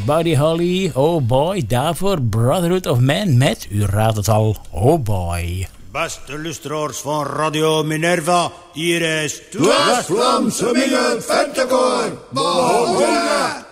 Buddy Holly, Oh Boy. Daarvoor Brotherhood of Man met, u raadt het al, Oh Boy. Beste luisteraars van Radio Minerva, hier is... Dwars Vlaamse Mingen Ventekoor, Mahonga!